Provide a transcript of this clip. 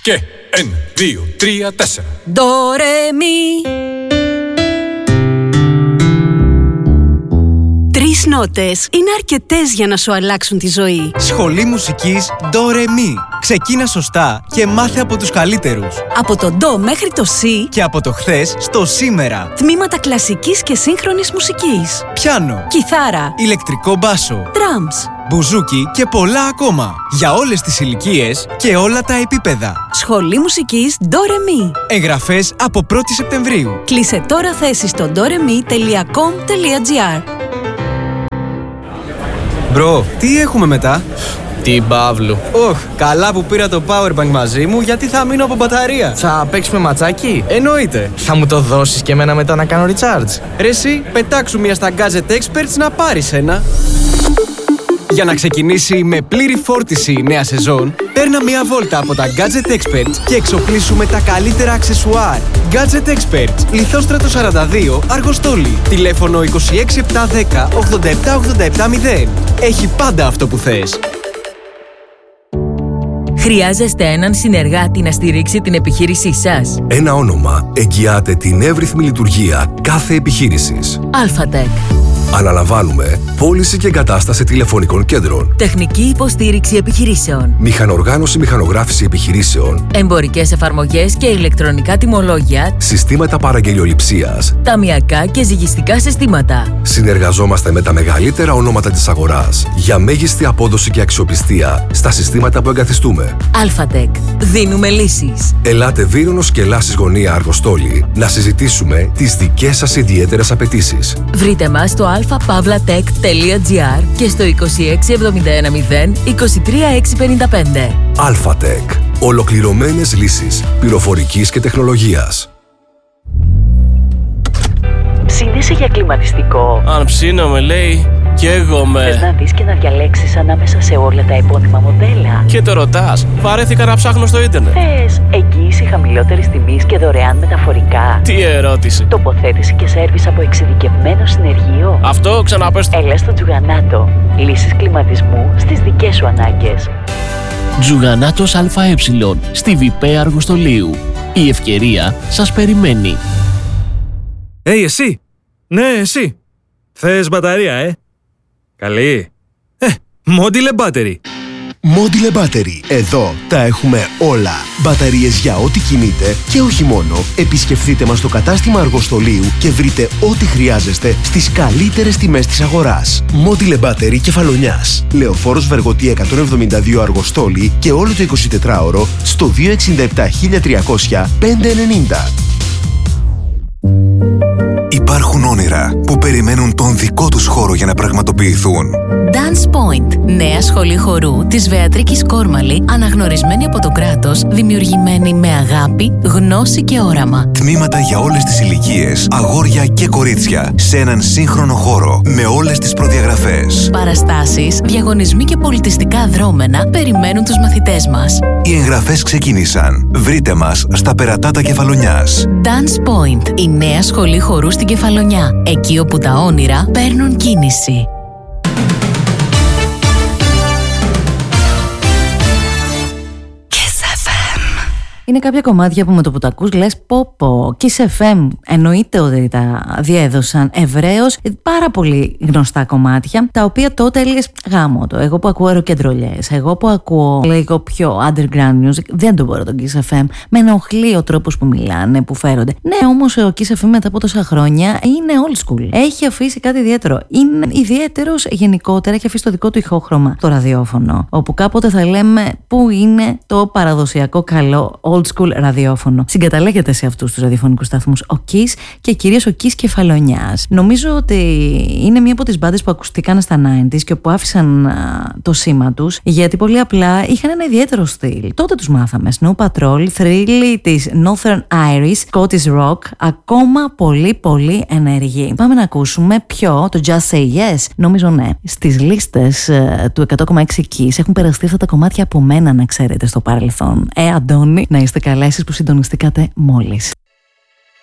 Και 1, 2, 3, 4. Ντο ρε μι. 3 νότες είναι αρκετές για να σου αλλάξουν τη ζωή. Σχολή μουσικής Ντο ρε μι. Ξεκίνα σωστά και μάθε από τους καλύτερους. Από το ντο μέχρι το σι. Και από το χθες στο σήμερα. Τμήματα κλασικής και σύγχρονης μουσικής. Πιάνο, κιθάρα, ηλεκτρικό μπάσο, drums, μπουζούκι και πολλά ακόμα. Για όλες τις ηλικίες και όλα τα επίπεδα. Σχολή μουσικής Ντο ρε μι. Εγγραφές από 1η Σεπτεμβρίου. Κλείσε τώρα θέση στο doremi.com.gr. Μπρο, τι έχουμε μετά? Την Παύλου. Καλά που πήρα το powerbank μαζί μου, γιατί θα μείνω από μπαταρία. Θα παίξουμε ματσάκι? Εννοείται. Θα μου το δώσεις και εμένα μετά να κάνω recharge? Ρε εσύ, πετάξου μία στα Gadget Experts να πάρεις ένα. Για να ξεκινήσει με πλήρη φόρτιση η νέα σεζόν, παίρνα μία βόλτα από τα Gadget Experts και εξοπλίσου με τα καλύτερα αξεσουάρ. Gadget Experts, Λιθόστρατο 42, Αργοστόλη. Τηλέφωνο 26710 87870. Έχει πάντα αυτό που θες. Χρειάζεστε έναν συνεργάτη να στηρίξει την επιχείρησή σας. Ένα όνομα εγγυάται την εύρυθμη λειτουργία κάθε επιχείρησης. Alphatec. Αναλαμβάνουμε πώληση και εγκατάσταση τηλεφωνικών κέντρων, Τεχνική υποστήριξη επιχειρήσεων, μηχανοργάνωση μηχανογράφηση επιχειρήσεων, εμπορικές εφαρμογές και ηλεκτρονικά τιμολόγια, συστήματα παραγγελιοληψίας. ταμιακά και ζυγιστικά συστήματα. Συνεργαζόμαστε με τα μεγαλύτερα ονόματα της αγοράς για μέγιστη απόδοση και αξιοπιστία στα συστήματα που εγκαθιστούμε. Alphatec. Δίνουμε λύσεις. Ελάτε Βύρονος και Λάσης Γωνία Αργοστόλη να συζητήσουμε τις δικές σας ιδιαίτερες απαιτήσεις. Βρείτε μας στο alphapavlatech.gr και στο 26710 23655. Alphatec. Ολοκληρωμένες λύσεις πληροφορικής και τεχνολογίας. Ψήνεσαι για κλιματιστικό? Αν ψήνομαι, λέει, καίγομαι. Θες να δεις και να διαλέξεις ανάμεσα σε όλα τα επώνυμα μοντέλα? Και το ρωτάς, βαρέθηκα να ψάχνω στο ίντερνετ. Θες εγγύηση χαμηλότερης τιμής και δωρεάν μεταφορικά? Τι ερώτηση. Τοποθέτηση και σέρβις από εξειδικευμένο συνεργείο? Αυτό ξαναπες. Έλα στο Τζουγανάτο. Λύσεις κλιματισμού στις δικές σου ανάγκες. Τζουγανάτος ΑΕ στη ΒΠ Αργοστολίου. Η ευκαιρία σας περιμένει. Εσύ! Ναι, εσύ! Θες μπαταρία, Καλή! Modile Battery! Modile Battery. Εδώ τα έχουμε όλα. Μπαταρίες για ό,τι κινείται και όχι μόνο. Επισκεφθείτε μας στο κατάστημα Αργοστολίου και βρείτε ό,τι χρειάζεστε στις καλύτερες τιμές της αγοράς. Modile Battery Κεφαλονιάς. Λεωφόρος Βεργοτή 172 Αργοστόλη και όλο το 24ωρο στο 267 1300 590. Υπάρχουν όνειρα που περιμένουν τον δικό τους χώρο για να πραγματοποιηθούν. Dance Point. Νέα σχολή χορού της Βεατρίκης Κόρμαλη, αναγνωρισμένη από το κράτος, δημιουργημένη με αγάπη, γνώση και όραμα. Τμήματα για όλες τις ηλικίες, αγόρια και κορίτσια, σε έναν σύγχρονο χώρο, με όλες τις προδιαγραφές. Παραστάσεις, διαγωνισμοί και πολιτιστικά δρόμενα περιμένουν τους μαθητές μας. Οι εγγραφές ξεκίνησαν. Βρείτε μας στα Περατάτα Κεφαλονιάς. Dance Point. Η νέα σχολή χορού στην Κεφαλονιά. Εκεί όπου τα όνειρα παίρνουν κίνηση. Είναι κάποια κομμάτια που με το που τα ακούς λες πω Kiss FM, εννοείται ότι τα διέδωσαν ευρέως, πάρα πολύ γνωστά κομμάτια, τα οποία τότε έλεγες γάμο το. Εγώ που ακούω ροκεντρολιές, εγώ που ακούω λίγο πιο underground music, δεν το μπορώ τον Kiss FM. Με ενοχλεί ο τρόπος που μιλάνε, που φέρονται. Ναι, όμως ο Kiss FM μετά από τόσα χρόνια είναι old school. Έχει αφήσει κάτι ιδιαίτερο. Είναι ιδιαίτερος γενικότερα, έχει αφήσει το δικό του ηχόχρωμα το ραδιόφωνο. Όπου κάποτε θα λέμε πού είναι το παραδοσιακό καλό old school ραδιόφωνο. Συγκαταλέγεται σε αυτούς τους ραδιοφωνικούς σταθμούς ο Kiss και κυρίως ο Kiss Κεφαλονιάς. Νομίζω ότι είναι μία από τις μπάντες που ακουστήκαν στα 90s και που άφησαν το σήμα τους, γιατί πολύ απλά είχαν ένα ιδιαίτερο στυλ. Τότε τους μάθαμε. Snow Patrol, θρύλοι της Northern Irish, Scottish Rock, ακόμα πολύ ενεργοί. Πάμε να ακούσουμε ποιο, το Just Say Yes. Νομίζω ναι. Στις λίστες του 100,6 Kiss έχουν περαστεί αυτά τα κομμάτια από μένα, να ξέρετε, στο παρελθόν. Αντώνη, να είστε καλά εσείς που συντονιστήκατε μόλις.